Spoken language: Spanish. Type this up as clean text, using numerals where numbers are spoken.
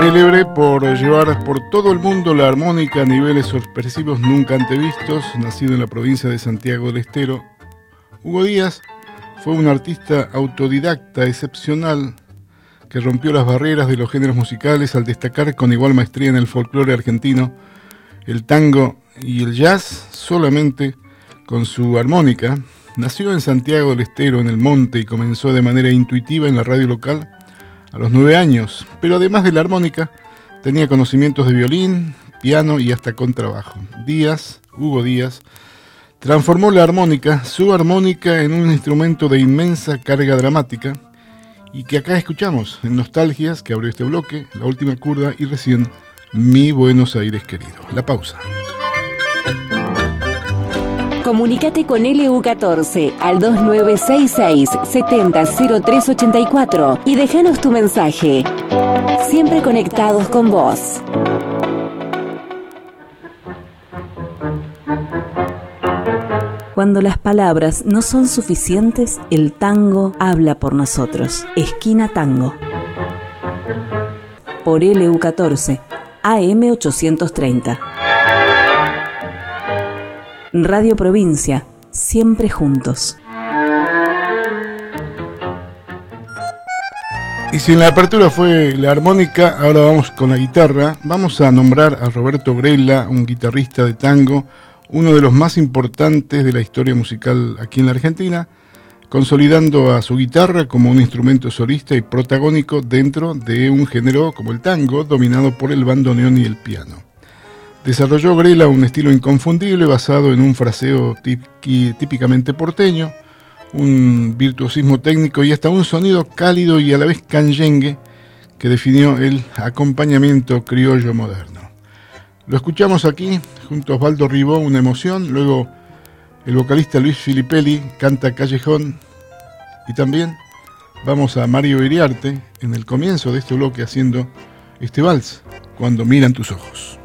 Célebre por llevar por todo el mundo la armónica a niveles sorpresivos nunca antevistos, nacido en la provincia de Santiago del Estero, Hugo Díaz fue un artista autodidacta excepcional que rompió las barreras de los géneros musicales al destacar con igual maestría en el folclore argentino, el tango y el jazz solamente con su armónica. Nació en Santiago del Estero, en el Monte, y comenzó de manera intuitiva en la radio local a los 9 años, pero además de la armónica, tenía conocimientos de violín, piano y hasta contrabajo. Hugo Díaz, transformó la armónica, su armónica, en un instrumento de inmensa carga dramática, y que acá escuchamos en Nostalgias, que abrió este bloque, La Última Curda y recién Mi Buenos Aires Querido. La pausa. Comunícate con LU14 al 2966-700384 y déjanos tu mensaje. Siempre conectados con vos. Cuando las palabras no son suficientes, el tango habla por nosotros. Esquina Tango. Por LU14, AM 830. Radio Provincia, siempre juntos. Y si en la apertura fue la armónica, ahora vamos con la guitarra. Vamos a nombrar a Roberto Grela, un guitarrista de tango, uno de los más importantes de la historia musical aquí en la Argentina, consolidando a su guitarra como un instrumento solista y protagónico dentro de un género como el tango, dominado por el bandoneón y el piano. Desarrolló Grela un estilo inconfundible basado en un fraseo típicamente porteño, un virtuosismo técnico y hasta un sonido cálido y a la vez canyengue que definió el acompañamiento criollo moderno. Lo escuchamos aquí junto a Osvaldo Ribó, Una Emoción, luego el vocalista Luis Filippelli canta Callejón y también vamos a Mario Iriarte en el comienzo de este bloque haciendo este vals, Cuando miran tus ojos.